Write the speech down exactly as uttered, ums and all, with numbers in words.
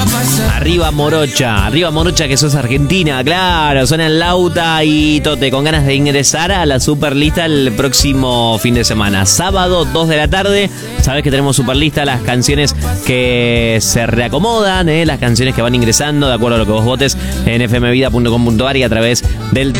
Arriba Morocha, arriba Morocha que sos argentina, claro, suenan Lauta y Tote con ganas de ingresar a la Superlista el próximo fin de semana. Sábado, dos de la tarde, sabés que tenemos Superlista, las canciones que se reacomodan, ¿eh? Las canciones que van ingresando de acuerdo a lo que vos votes en f m vida punto com punto a r y a través del